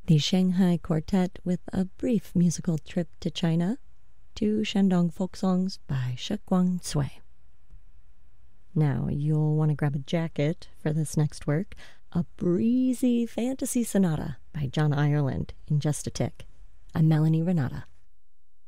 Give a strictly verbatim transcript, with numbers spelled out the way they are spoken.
The Shanghai Quartet with a brief musical trip to China, two Shandong folk songs by Shi Guang Cui. Now, you'll want to grab a jacket for this next work, a breezy fantasy sonata by John Ireland in just a tick. I'm Melanie Renata.